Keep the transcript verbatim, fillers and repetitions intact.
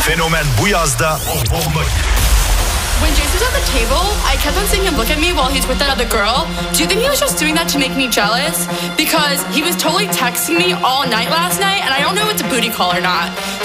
Fenomen bu yazda o bomba. When Jason was at the table, I kept on seeing him look at me while he's with that other girl. Do you think he was just doing that to make me jealous? Because he was totally texting me all night last night, and I don't know if it's a booty call or not.